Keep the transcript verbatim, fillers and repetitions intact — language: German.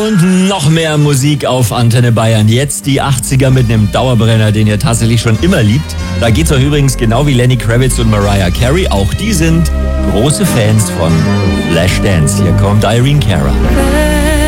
Und noch mehr Musik auf Antenne Bayern. Jetzt die achtziger mit einem Dauerbrenner, den ihr tatsächlich schon immer liebt. Da geht's euch übrigens genau wie Lenny Kravitz und Mariah Carey. Auch die sind große Fans von Flashdance. Hier kommt Irene Cara.